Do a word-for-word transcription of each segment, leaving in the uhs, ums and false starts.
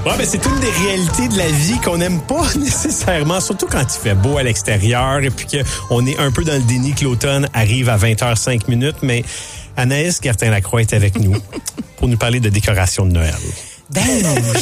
Ouais, ben c'est une des réalités de la vie qu'on n'aime pas nécessairement, surtout quand il fait beau à l'extérieur et puis qu'on est un peu dans le déni que l'automne arrive à vingt heures cinq minutes. Mais Anaïs Gertin-Lacroix est avec nous pour nous parler de décoration de Noël. Ben oui,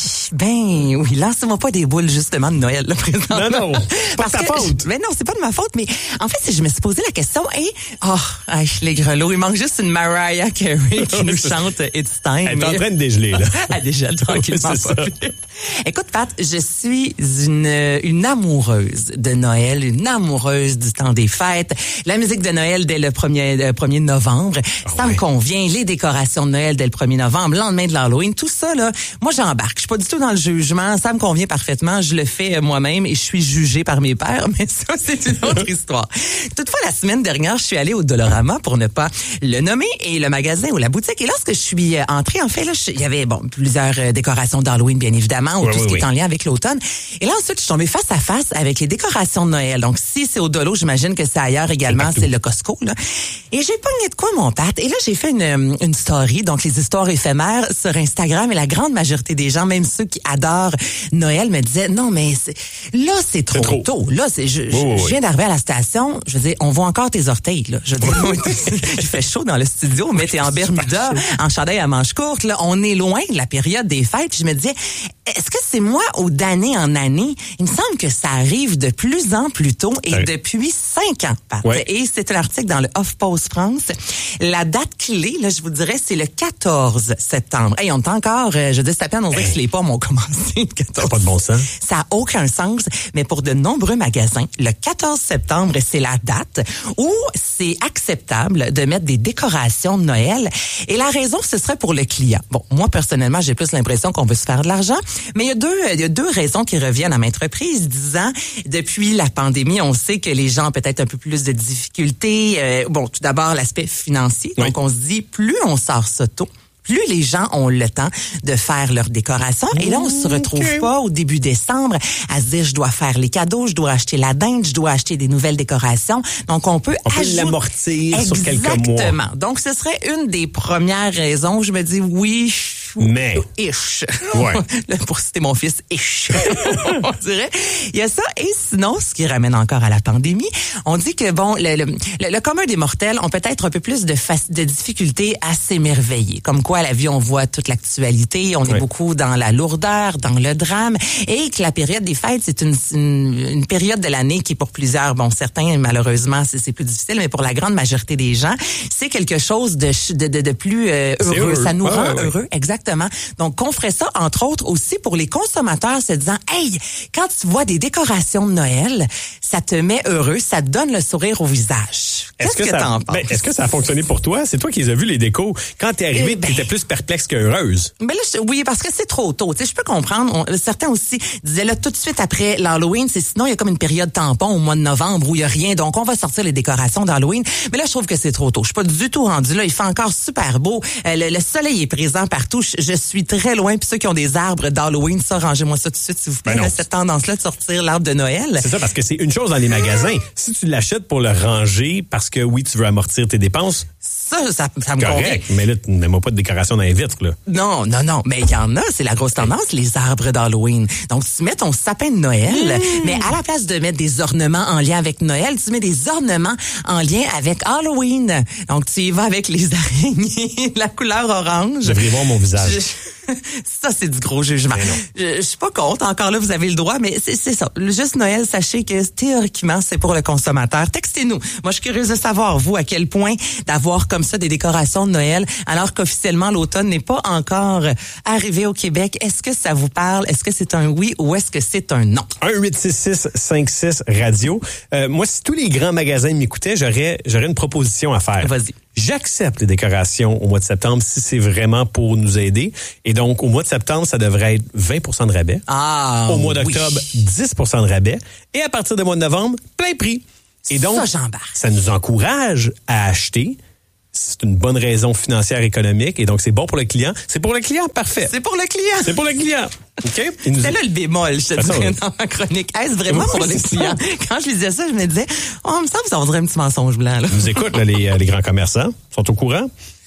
ben oui, lance-moi pas des boules justement de Noël là, présentement. Non, non, c'est pas de ta faute. Ben non, c'est pas de ma faute, mais en fait, si je me suis posé la question, et oh, hey, les grelots, il manque juste une Mariah Carey qui nous chante It's Time. Elle est en train de dégeler, là. Elle dégèle tranquillement. C'est pas ça. vite. Écoute, Pat, je suis une, une amoureuse de Noël, une amoureuse du temps des fêtes. La musique de Noël dès le premier, premier novembre, oh ça ouais. me convient. Les décorations de Noël dès le premier novembre, le lendemain de l'Halloween, tout ça, là, moi, j'embarque. Je suis pas du tout dans le jugement. Ça me convient parfaitement. Je le fais moi-même et je suis jugée par mes pairs, mais ça, c'est une autre histoire. Toutefois, la semaine dernière, je suis allée au Dollarama pour ne pas le nommer et le magasin ou la boutique. Et lorsque je suis entrée, en fait, là, il y avait, bon, plusieurs euh, décorations d'Halloween, bien évidemment, ou oui, tout oui, ce qui oui. est en lien avec l'automne. Et là, ensuite, je suis tombée face à face avec les décorations de Noël. Donc, si c'est au Dolo, j'imagine que c'est ailleurs également, c'est, c'est le Costco, là. Et j'ai pogné de quoi, mon Pat? Et là, j'ai fait une, une story, donc les histoires éphémères sur Instagram, et la grande majorité des gens, même ceux qui adorent Noël, me disaient, non, mais c'est, là, c'est trop, c'est trop tôt. Là, c'est, je, oui, oui, je viens d'arriver à la station, je veux dire, on voit encore tes orteils, là. Je veux dire, il fait chaud dans le studio, mais t'es en Bermuda, en chandail à manches courtes, là. On est loin de la période des fêtes. Puis je me disais, est-ce que c'est moi ou d'année en année? Il me semble que ça arrive de plus en plus tôt et ouais. depuis cinq ans, Pat. Ouais. Et c'est un article dans le HuffPost France. La date clé, là, je vous dirais, c'est le quatorze septembre. Hey, on est encore, euh, je dis, c'est à peine, on dirait hey. que les pommes ont commencé le quatorze. Ça n'a pas de bon sens. Ça n'a aucun sens, mais pour de nombreux magasins, le quatorze septembre, c'est la date où c'est acceptable de mettre des décorations de Noël. Et la raison, ce serait pour le client. Bon, moi, personnellement, j'ai plus l'impression qu'on veut se faire de l'argent, mais il y a deux, il y a deux raisons qui reviennent à maintes reprises, disant, depuis la pandémie, on sait que les gens ont peut-être un peu plus de difficultés. Euh, bon, tout d'abord, l'aspect financier. Donc, oui. on se dit, plus on sort ça tôt, plus les gens ont le temps de faire leur décoration. Et là, on se retrouve okay. pas au début décembre à se dire, je dois faire les cadeaux, je dois acheter la dinde, je dois acheter des nouvelles décorations. Donc, on peut On peut ajouter... l'amortir sur quelques mois. Exactement. Donc, ce serait une des premières raisons où je me dis, oui, mais ish. Ouais. Pour citer mon fils, ish. On dirait. Il y a ça. Et sinon, ce qui ramène encore à la pandémie, on dit que, bon, le, le, le, le commun des mortels ont peut-être un peu plus de, faci- de difficultés à s'émerveiller. Comme quoi, à la vie, on voit toute l'actualité, on est oui. beaucoup dans la lourdeur, dans le drame, et que la période des fêtes, c'est une, une, une période de l'année qui, pour plusieurs, bon, certains, malheureusement, c'est, c'est plus difficile, mais pour la grande majorité des gens, c'est quelque chose de, de, de, de plus euh, heureux. heureux. Ça nous ouais, rend ouais, heureux, exactement. Donc, qu'on ferait ça, entre autres, aussi pour les consommateurs, se disant, hey, quand tu vois des décorations de Noël, ça te met heureux, ça te donne le sourire au visage. Qu'est-ce est-ce que, que ça, t'en penses? Ben, est-ce que ça a fonctionné pour toi? C'est toi qui les as vus, les décos. Quand t'es arrivé, eh ben, t'étais plus perplexe qu'heureuse. Ben là, je, oui, parce que c'est trop tôt. Tu sais, je peux comprendre. On, certains aussi disaient là, tout de suite après l'Halloween, c'est sinon il y a comme une période tampon au mois de novembre où il y a rien. Donc, on va sortir les décorations d'Halloween. Mais là, je trouve que c'est trop tôt. Je suis pas du tout rendue là. Il fait encore super beau. Euh, le, le soleil est présent partout. Je, je suis très loin. Puis ceux qui ont des arbres d'Halloween, ça, rangez-moi ça tout de suite, s'il vous plaît. Ben là, cette tendance-là de sortir l'arbre de Noël. C'est ça, parce que c'est une chose dans les magasins. Si tu l'achètes pour le ranger, parce que oui, tu veux amortir tes dépenses, ça, ça, ça me convient. Mais là, tu n'aimes pas de décoration dans les vitres, là. Non, non, non. Mais il y en a, c'est la grosse tendance, les arbres d'Halloween. Donc, tu mets ton sapin de Noël, mmh. mais à la place de mettre des ornements en lien avec Noël, tu mets des ornements en lien avec Halloween. Donc, tu y vas avec les araignées, la couleur orange. Je devrais voir mon visage. Je... Ça, c'est du gros jugement. Je, je suis pas contre. Encore là, vous avez le droit, mais c'est, c'est ça. Juste Noël, sachez que théoriquement, c'est pour le consommateur. Textez-nous. Moi, je suis curieuse de savoir, vous, à quel point d'avoir comme ça des décorations de Noël, alors qu'officiellement, l'automne n'est pas encore arrivé au Québec. Est-ce que ça vous parle? Est-ce que c'est un oui ou est-ce que c'est un non? un huit six six cinq six radio. Euh, moi, si tous les grands magasins m'écoutaient, j'aurais, j'aurais une proposition à faire. Vas-y. J'accepte les décorations au mois de septembre si c'est vraiment pour nous aider. Et donc, au mois de septembre, ça devrait être vingt pour cent de rabais. Ah, au mois d'octobre, oui. dix pour cent de rabais. Et à partir du mois de novembre, plein prix. Et donc, ça, j'embarque. Ça nous encourage à acheter. C'est une bonne raison financière, économique. Et donc, c'est bon pour le client. C'est pour le client, parfait. C'est pour le client. C'est pour le client. OK? Nous... C'était là le bémol, je te dirais, dans ma chronique. Est-ce vraiment oui, pour le client? Ça. Quand je lisais ça, je me disais, oh, il me semble que ça vaudrait un petit mensonge blanc, là. Nous écoute, là, les, les grands commerçants sont au courant.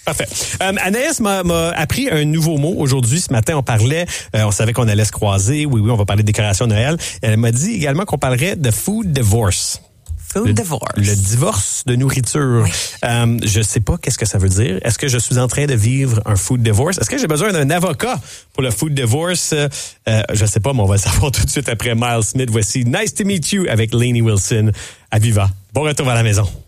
Parfait. Euh, Anaïs m'a, m'a appris un nouveau mot aujourd'hui. Ce matin, on parlait, euh, on savait qu'on allait se croiser. Oui, oui, on va parler de décoration de Noël. Elle m'a dit également qu'on parlerait de food divorce. Food le, divorce. Le divorce de nourriture. Oui. Euh, je sais pas qu'est-ce que ça veut dire. Est-ce que je suis en train de vivre un food divorce? Est-ce que j'ai besoin d'un avocat pour le food divorce? Euh, je sais pas, mais on va le savoir tout de suite après Miles Smith. Voici Nice to Meet You avec Lainey Wilson à Viva. Bon retour à la maison.